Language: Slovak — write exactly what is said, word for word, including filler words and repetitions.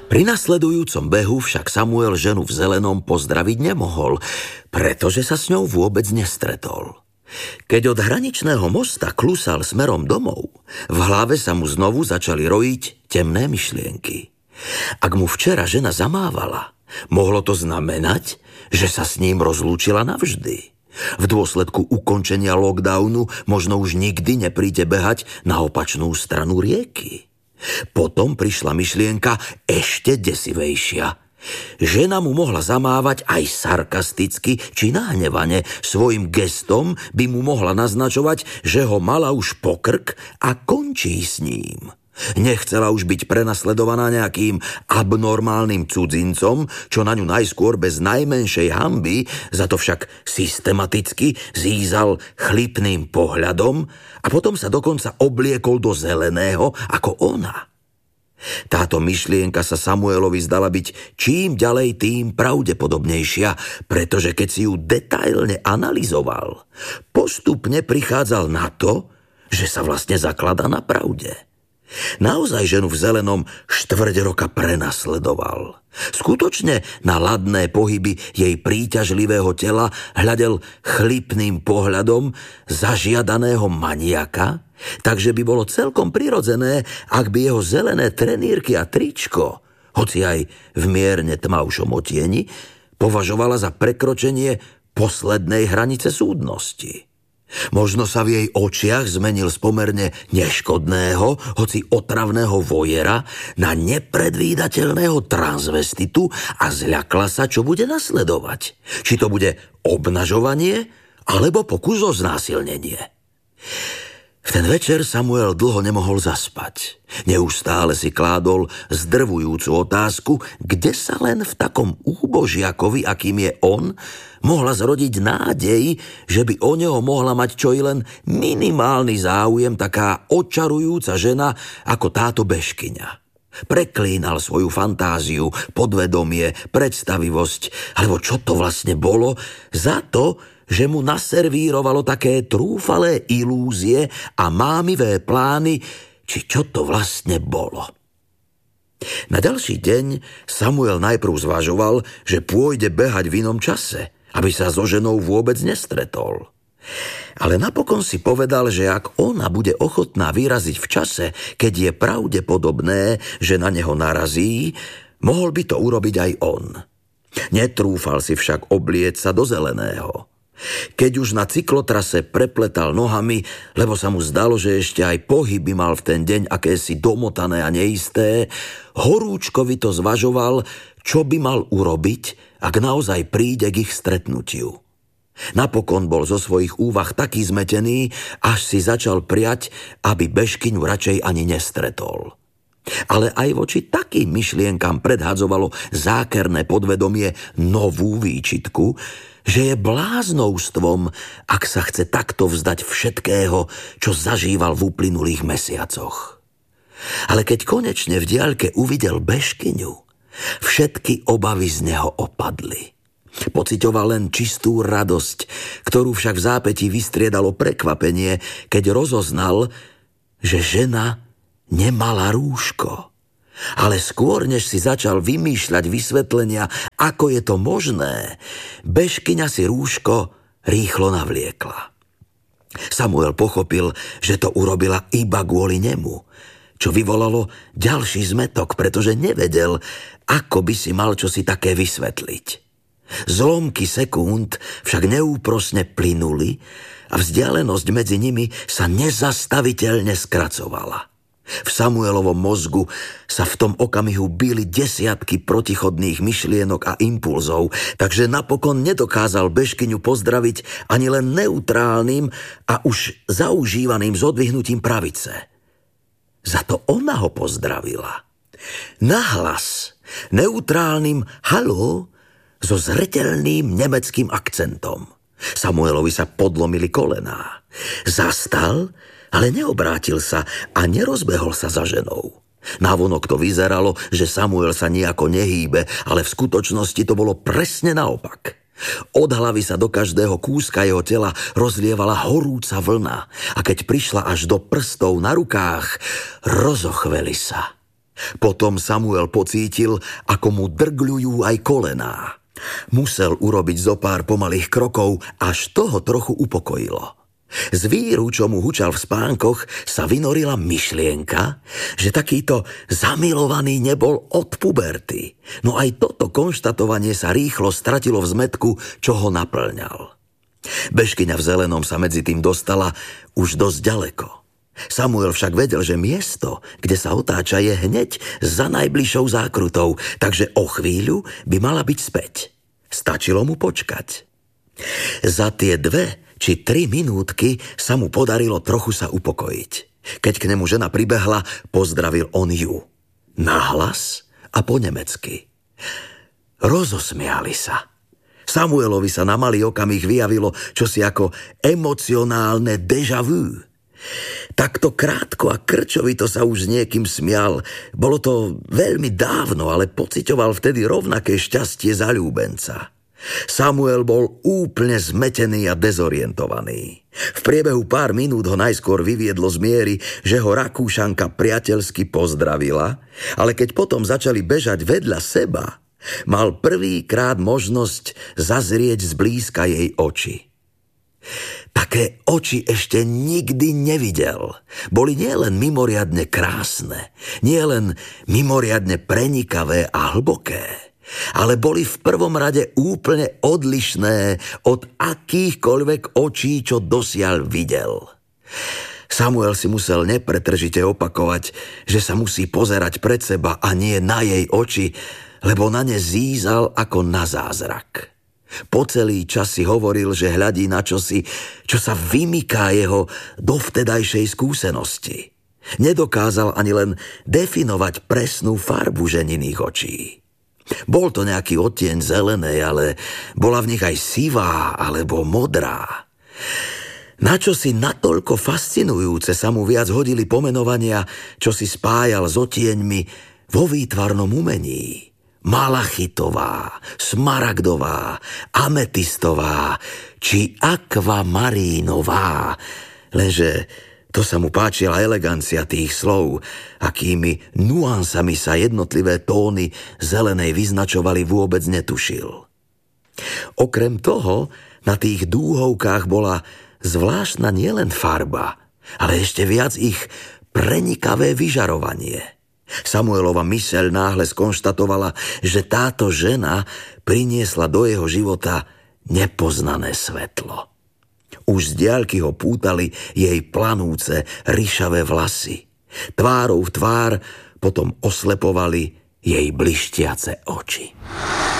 Pri nasledujúcom behu však Samuel ženu v zelenom pozdraviť nemohol, pretože sa s ňou vôbec nestretol. Keď od hraničného mosta klusal smerom domov, v hlave sa mu znovu začali rojiť temné myšlienky. Ak mu včera žena zamávala, mohlo to znamenať, že sa s ním rozlúčila navždy. V dôsledku ukončenia lockdownu možno už nikdy nepríde behať na opačnú stranu rieky. Potom prišla myšlienka ešte desivejšia. Žena mu mohla zamávať aj sarkasticky či nahnevane. Svojim gestom by mu mohla naznačovať, že ho mala už po krk a končí s ním. Nechcela už byť prenasledovaná nejakým abnormálnym cudzincom, čo na ňu najskôr bez najmenšej hanby, za to však systematicky zízal chlipným pohľadom a potom sa dokonca obliekol do zeleného ako ona. Táto myšlienka sa Samuelovi zdala byť čím ďalej tým pravdepodobnejšia, pretože keď si ju detailne analyzoval, postupne prichádzal na to, že sa vlastne zakladá na pravde. Naozaj ženu v zelenom štvrť roka prenasledoval. Skutočne na ladné pohyby jej príťažlivého tela hľadel chlipným pohľadom zažiadaného maniaka, takže by bolo celkom prirodzené, ak by jeho zelené trenírky a tričko, hoci aj v mierne tmavšom otieni, považovala za prekročenie poslednej hranice súdnosti. Možno sa v jej očiach zmenil z pomerne neškodného, hoci otravného vojera na nepredvídateľného transvestitu a zľakla sa, čo bude nasledovať. Či to bude obnažovanie, alebo pokus o znásilnenie. V ten večer Samuel dlho nemohol zaspať. Neustále si kládol zdrvujúcu otázku, kde sa len v takom úbožiakovi, akým je on, mohla zrodiť nádej, že by o neho mohla mať čo i len minimálny záujem taká očarujúca žena ako táto bežkyňa. Preklínal svoju fantáziu, podvedomie, predstavivosť, alebo čo to vlastne bolo, za to, že mu naservírovalo také trúfalé ilúzie a mámivé plány, či čo to vlastne bolo. Na ďalší deň Samuel najprv zvažoval, že pôjde behať v inom čase, aby sa so ženou vôbec nestretol. Ale napokon si povedal, že ak ona bude ochotná vyraziť v čase, keď je pravdepodobné, že na neho narazí, mohol by to urobiť aj on. Netrúfal si však oblieť sa do zeleného. Keď už na cyklotrase prepletal nohami, lebo sa mu zdalo, že ešte aj pohyby mal v ten deň akési domotané a neisté, horúčkovito zvažoval, čo by mal urobiť, ak naozaj príde k ich stretnutiu. Napokon bol zo svojich úvah taký zmetený, až si začal priať, aby bežkyňu radšej ani nestretol. Ale aj voči takým myšlienkam predhadzovalo zákerné podvedomie novú výčitku, že je bláznovstvom, ak sa chce takto vzdať všetkého, čo zažíval v uplynulých mesiacoch. Ale keď konečne v diaľke uvidel bežkyňu, všetky obavy z neho opadli. Pociťoval len čistú radosť, ktorú však v zápätí vystriedalo prekvapenie, keď rozoznal, že žena nemala rúško. Ale skôr, než si začal vymýšľať vysvetlenia, ako je to možné, bežkyňa si rúško rýchlo navliekla. Samuel pochopil, že to urobila iba kvôli nemu, čo vyvolalo ďalší zmätok, pretože nevedel, ako by si mal čosi také vysvetliť. Zlomky sekúnd však neúprosne plynuli a vzdialenosť medzi nimi sa nezastaviteľne skracovala. V Samuelovom mozgu sa v tom okamihu bili desiatky protichodných myšlienok a impulzov, takže napokon nedokázal bežkyňu pozdraviť ani len neutrálnym a už zaužívaným zodvihnutím pravice. Za to ona ho pozdravila. Nahlas, neutrálnym haló so zreteľným nemeckým akcentom. Samuelovi sa podlomili kolená. Zastal, ale neobrátil sa a nerozbehol sa za ženou. Navonok to vyzeralo, že Samuel sa nejako nehýbe, ale v skutočnosti to bolo presne naopak. Od hlavy sa do každého kúska jeho tela rozlievala horúca vlna a keď prišla až do prstov na rukách, rozochveli sa. Potom Samuel pocítil, ako mu drgľujú aj kolená. Musel urobiť zo pár pomalých krokov, až toho trochu upokojilo. Z víru, čo mu hučal v spánkoch, sa vynorila myšlienka, že takýto zamilovaný nebol od puberty. No aj toto konštatovanie sa rýchlo stratilo v zmätku, čo ho naplňal. Bežkyňa v zelenom sa medzi tým dostala už dosť ďaleko. Samuel však vedel, že miesto, kde sa otáča, je hneď za najbližšou zákrutou, takže o chvíľu by mala byť späť. Stačilo mu počkať. Za tie dve či tri minútky sa mu podarilo trochu sa upokojiť. Keď k nemu žena pribehla, pozdravil on ju. Nahlas a po nemecky. Rozosmiali sa. Samuelovi sa na malý okamih vyjavilo čosi ako emocionálne déjà vu. Takto krátko a krčovito sa už s niekým smial. Bolo to veľmi dávno, ale pociťoval vtedy rovnaké šťastie zaľúbenca. Samuel bol úplne zmetený a dezorientovaný. V priebehu pár minút ho najskôr vyviedlo z miery, že ho Rakúšanka priateľsky pozdravila, ale keď potom začali bežať vedľa seba, mal prvýkrát možnosť zazrieť zblízka jej oči. Také oči ešte nikdy nevidel. Boli nielen mimoriadne krásne, nielen mimoriadne prenikavé a hlboké, ale boli v prvom rade úplne odlišné od akýchkoľvek očí, čo dosiaľ videl. Samuel si musel nepretržite opakovať, že sa musí pozerať pred seba a nie na jej oči, lebo na ne zízal ako na zázrak. Po celý čas si hovoril, že hľadí na čosi, čo sa vymyká jeho dovtedajšej skúsenosti. Nedokázal ani len definovať presnú farbu ženiných očí. Bol to nejaký odtieň zelenej, ale bola v nich aj sivá alebo modrá. Na čo si natoľko fascinujúce sa mu viac hodili pomenovania, čo si spájal s odtieňmi vo výtvarnom umení. Malachitová, smaragdová, ametistová či akvamarínová. Lenže to sa mu páčila elegancia tých slov, akými nuansami sa jednotlivé tóny zelenej vyznačovali, vôbec netušil. Okrem toho, na tých dúhovkách bola zvláštna nielen farba, ale ešte viac ich prenikavé vyžarovanie. Samuelova myseľ náhle skonštatovala, že táto žena priniesla do jeho života nepoznané svetlo. Už z diaľky ho pútali jej planúce, ryšavé vlasy. Tvárou v tvár potom oslepovali jej blištiace oči.